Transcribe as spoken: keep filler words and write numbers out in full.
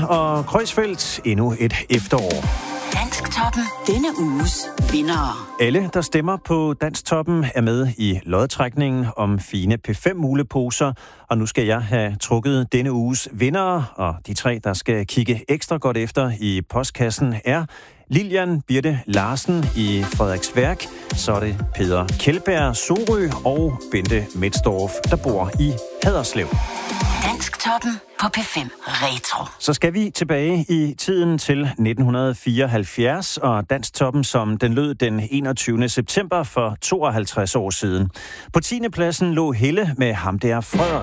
og Kreuzfeldt endnu et efterår. Dansktoppen. Denne uges vindere. Alle, der stemmer på Dansktoppen, er med i lodtrækningen om fine P fem muleposer. Og nu skal jeg have trukket denne uges vindere, og de tre, der skal kigge ekstra godt efter i postkassen, er Lilian Birte Larsen i Frederiksværk, så er det Peder Kjeldberg Sorø og Bente Metsdorf, der bor i Haderslev. Dansktoppen på P fem Retro. Så skal vi tilbage i tiden til nitten fireoghalvfjerds, og Dansktoppen, som den lød den enogtyvende september for tooghalvtreds år siden. På tiende pladsen lå Helle med Ham der Frederik.